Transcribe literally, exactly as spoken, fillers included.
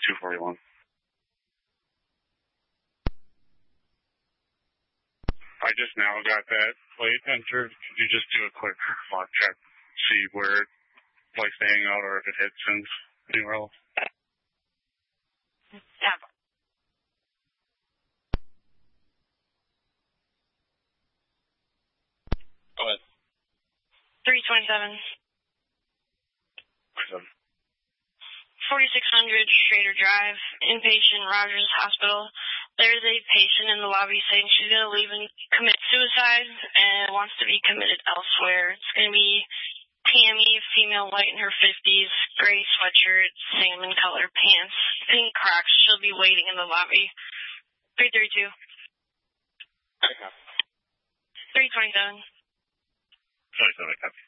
two forty-one. I just now got that plate entered. Could you just do a quick lock check, see where it likes to hang out or if it hits since anywhere else? Yeah. Go ahead. three twenty-seven. forty-six hundred Schrader Drive, inpatient, Rogers Hospital. There's a patient in the lobby saying she's going to leave and commit suicide and wants to be committed elsewhere. It's going to be Tammy, female, white in her fifties, gray sweatshirt, salmon color pants, pink Crocs. She'll be waiting in the lobby. three thirty-two. three twenty-seven. twenty-seven, copy.